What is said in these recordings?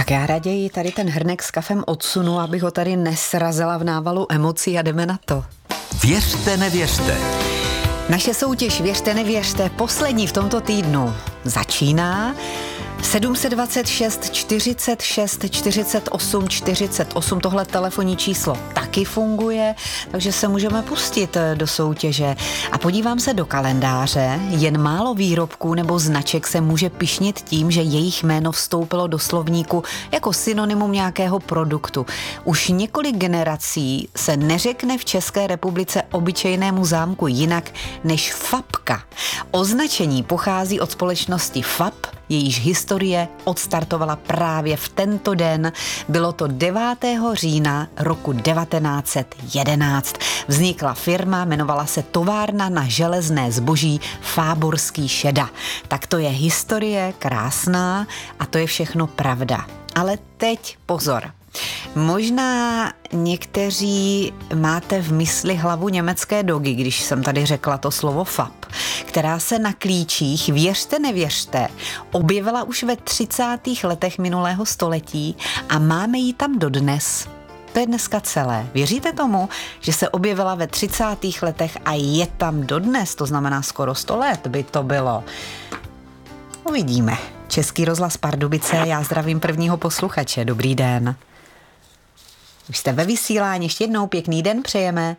Tak já raději tady ten hrnek s kafem odsunu, abych ho tady nesrazila v návalu emocí a jdeme na to. Věřte, nevěřte. Naše soutěž Věřte, nevěřte, poslední v tomto týdnu začíná. 726 46 48 48, tohle telefonní číslo taky funguje, takže se můžeme pustit do soutěže. A podívám se do kalendáře, jen málo výrobků nebo značek se může pyšnit tím, že jejich jméno vstoupilo do slovníku jako synonymum nějakého produktu. Už několik generací se neřekne v České republice obyčejnému zámku jinak než Fabka. Označení pochází od společnosti Fab, jejíž historie odstartovala právě v tento den. Bylo to 9. října roku 1911. Vznikla firma, jmenovala se Továrna na železné zboží Fáborský Šeda. Tak to je historie krásná a to je všechno pravda. Ale teď pozor. Možná někteří máte v mysli hlavu německé dogy, když jsem tady řekla to slovo Fab, která se na klíčích, věřte nevěřte, objevila už ve 30. letech minulého století a máme ji tam dodnes. To je dneska celé. Věříte tomu, že se objevila ve 30. letech a je tam dodnes? To znamená skoro 100 let by to bylo. Uvidíme. Český rozhlas Pardubice, já zdravím prvního posluchače. Dobrý den. Už jste ve vysílání, ještě jednou pěkný den přejeme.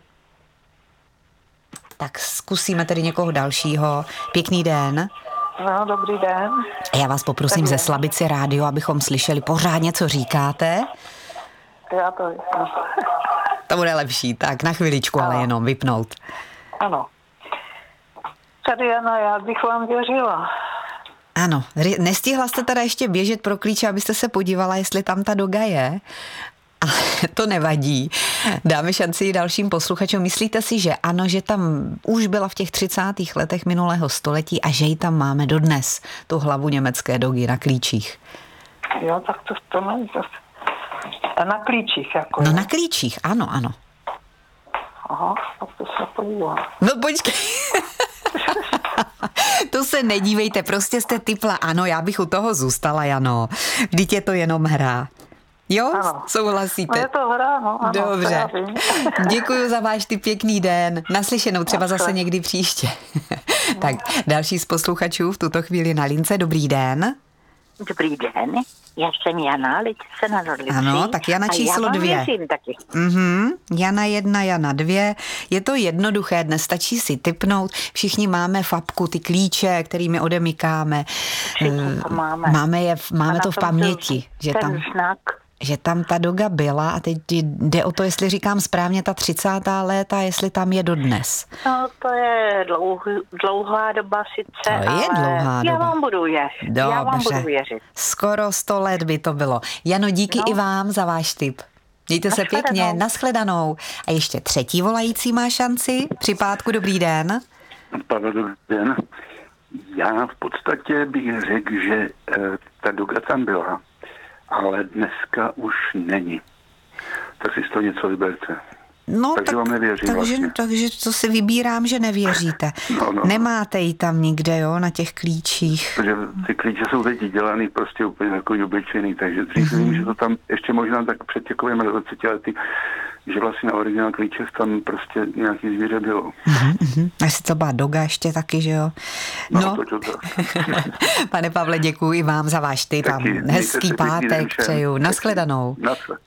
Tak zkusíme tedy někoho dalšího. Pěkný den. No, dobrý den. Já vás poprosím zeslabit si rádio, abychom slyšeli pořádně, co říkáte. Já to jsem. To bude lepší, tak na chviličku, ale jenom vypnout. Ano. Tady Jana, já bych vám věřila. Ano, nestihla jste teda ještě běžet pro klíče, abyste se podívala, jestli tam ta doga je. Ale to nevadí. Dáme šanci dalším posluchačům. Myslíte si, že ano, že tam už byla v těch 30. letech minulého století a že ji tam máme dodnes, tu hlavu německé dogy na klíčích? Jo, tak to není. A na klíčích, jako. No na klíčích, ano, ano. Aha, tak to se podívám. No počkej. To se nedívejte, prostě jste tipla. Ano, já bych u toho zůstala, Jano. Vždyť je to jenom hra. Jo, ano. Souhlasíte? No je to hra, no. Ano, dobře. Děkuji za váš ty pěkný den. Naslyšenou třeba zase někdy příště. Tak, další z posluchačů v tuto chvíli na lince. Dobrý den. Dobrý den, já jsem Jana, Lidice na Nordlici. Ano, tak Jana číslo 2. Věřím taky. Jana 1, Jana 2. Je to jednoduché, dnes stačí si tipnout. Všichni máme Fabku, ty klíče, kterými odemykáme. Máme to v paměti, že tam ta doga byla a teď jde o to, jestli říkám správně ta 30. léta, jestli tam je dodnes. No, to je dlouhá doba sice, to je dlouhá doba. Já vám budu věřit. Dobře. Já vám budu věřit. Skoro 100 let by to bylo. Jano, díky i vám za váš tip. Mějte se pěkně, nashledanou. A ještě třetí volající má šanci. Při pátku, dobrý den. Pavel, dobrý den. Já v podstatě bych řekl, že ta doga tam byla, ale dneska už není. Tak si z toho něco vyberte. No, takže vám nevěřím vlastně. Takže to si vybírám, že nevěříte. No. Nemáte ji tam nikde, jo, na těch klíčích. Protože ty klíče jsou teď dělaný prostě úplně takový obyčejný, takže dřív vím, že to tam ještě možná tak před těkovými 20 lety, že vlastně na originál klíčech tam prostě nějaký zvíře bylo. Asi to byla doga ještě taky, že jo? No. To. Pane Pavle, děkuji i vám za váš tip a hezký pátek přeju. Nashledanou.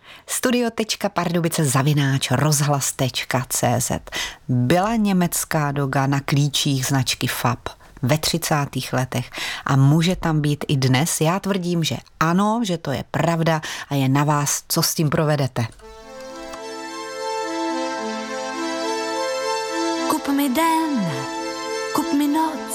studio.pardubice@rozhlas.cz. Byla německá doga na klíčích značky Fab ve 30. letech a může tam být i dnes. Já tvrdím, že ano, že to je pravda a je na vás, co s tím provedete. Kup mi den, kup mi noc,